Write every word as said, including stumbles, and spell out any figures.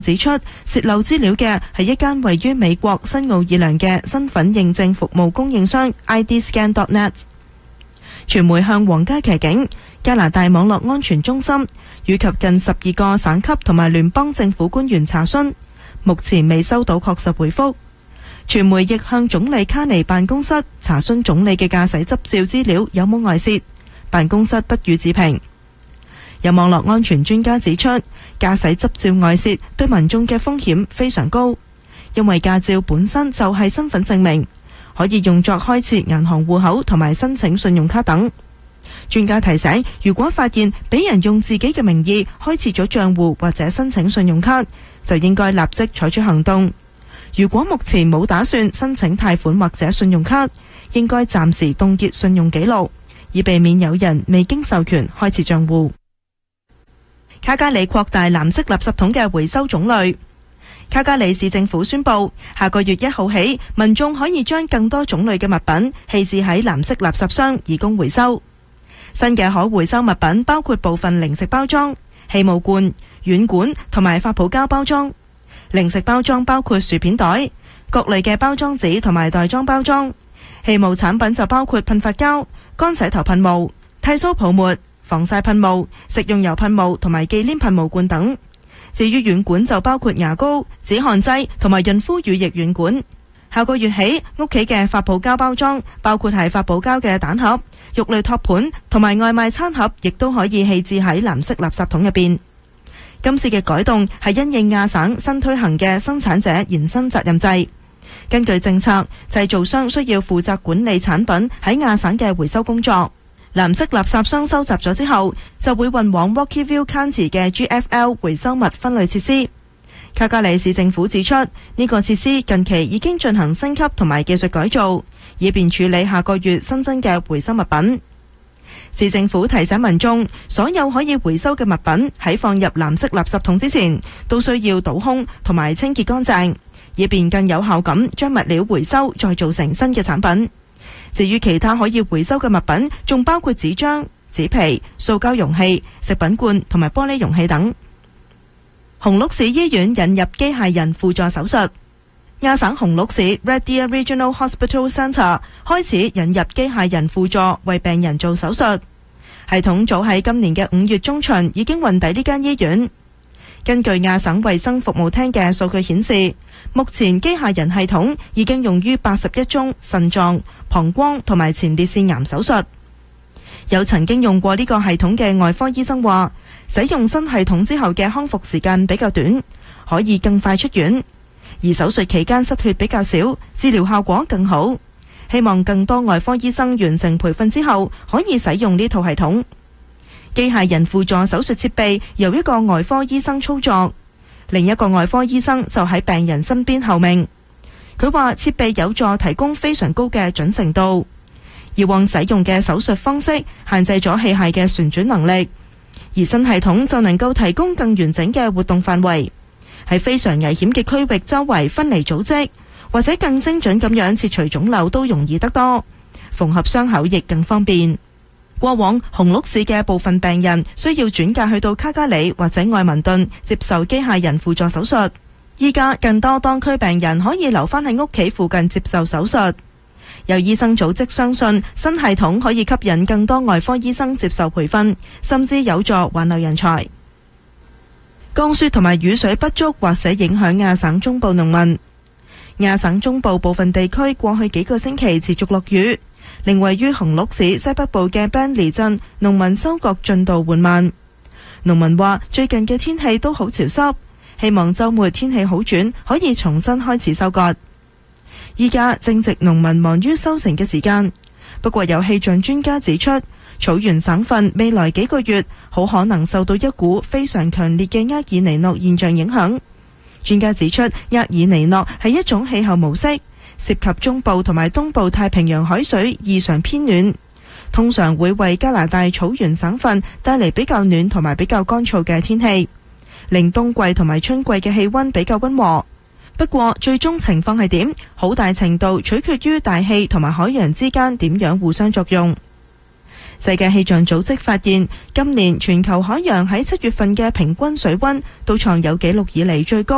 指出，洩漏資料嘅係一間位於美國新奧爾良嘅身份認證服務供應商 I D scan dot net。 傳媒向皇家騎警、加拿大網絡安全中心以及近十二個省級同埋聯邦政府官員查詢，目前未收到確實回覆。傳媒亦向總理卡尼辦公室查詢總理嘅駕駛執照資料有冇外泄，辦公室不予置評。有網絡安全專家指出，駕駛執照外泄對民眾嘅風險非常高，因為駕照本身就係身份證明，可以用作開設銀行戶口同埋申請信用卡等。專家提醒，如果發現俾人用自己嘅名義開設咗賬戶或者申請信用卡，就應該立即採取行動。如果目前冇打算申請貸款或者信用卡，應該暫時凍結信用記錄，以避免有人未經授權開設賬戶。卡加里擴大藍色垃圾桶嘅回收種類。卡加里市政府宣布，下個月一號起，民眾可以將更多種類嘅物品棄置喺藍色垃圾箱，以供回收。新嘅可回收物品包括部分零食包裝、氣霧罐、軟管同埋發泡膠包裝。零食包裝包括薯片袋、各類嘅包裝紙同埋袋裝包裝。氣霧產品就包括噴髮膠、乾洗頭噴霧、剃鬚泡沫、防曬噴霧、食用油噴霧同埋忌廉噴霧罐等。至於軟管就包括牙膏、止汗劑同埋潤膚乳液軟管。下個月起，屋企嘅發泡膠包裝，包括係發泡膠嘅蛋盒、肉類托盤同埋外賣餐盒，亦都可以棄置喺藍色垃圾桶入邊。今次嘅改動係因應亞省新推行嘅生產者延伸責任制。根據政策，製造商需要負責管理產品喺亞省嘅回收工作。藍色垃圾箱收集咗之後，就會運往 Rockville County 嘅 G F L 回收物分類設施。卡加里市政府指出，呢個設施近期已經進行升級同埋技術改造，以便處理下個月新增嘅回收物品。市政府提醒民眾，所有可以回收嘅物品喺放入藍色垃圾桶之前，都需要倒空同埋清潔乾淨，以便更有效咁將物料回收再做成新嘅產品。至於其他可以回收嘅物品，仲包括紙張、紙皮、塑膠容器、食品罐同埋玻璃容器等。紅鹿市醫院引入機械人輔助手術。亞省紅鹿市 Red Deer Regional Hospital Centre 開始引入機械人輔助為病人做手術。系統早喺今年嘅五月中旬已經運抵呢間醫院。根據亞省衛生服務廳嘅數據顯示，目前機械人系統已經用於八十一宗腎臟、膀胱同埋前列腺癌手術。有曾經用過呢個系統嘅外科醫生話，使用新系統之後嘅康復時間比較短，可以更快出院，而手術期間失血比較少，治療效果更好。希望更多外科醫生完成培訓之後可以使用呢套系統。機械人輔助手術設備由一個外科醫生操作，另一個外科醫生就喺病人身邊候命。佢話設備有助提供非常高嘅準程度。以往使用嘅手術方式限制咗器械嘅旋轉能力，而新系統就能夠提供更完整嘅活動範圍，喺非常危險嘅區域周圍分離組織，或者更精準咁樣切除腫瘤都容易得多，縫合傷口亦更方便。過往紅鹿市嘅部分病人需要轉介去到卡加里或者愛民頓接受機械人輔助手術，依家更多當區病人可以留返喺屋企附近接受手術。有醫生組織相信新系統可以吸引更多外科醫生接受培訓，甚至有助挽留人才。降雪同埋雨水不足或者影響亞省中部農民。亞省中部部分地區過去幾個星期持續落雨，令位於紅鹿市西北部嘅 Bentley 鎮農民收割進度緩慢。農民話最近嘅天氣都好潮濕，希望週末天氣好轉，可以重新開始收割。依家正值農民忙於收成嘅時間，不過有氣象專家指出，草原省份未來幾個月好可能受到一股非常強烈嘅厄爾尼諾現象影響。專家指出，厄爾尼諾係一種氣候模式，涉及中部同埋東部太平洋海水異常偏暖，通常會為加拿大草原省份帶嚟比較暖同埋比較乾燥嘅天氣，令冬季同埋春季嘅氣溫比較溫和。不過最終情況係點，好大程度取決於大氣同埋海洋之間點樣互相作用。世界氣象組織發現，今年全球海洋喺七月份嘅平均水溫都創有紀錄以嚟最高。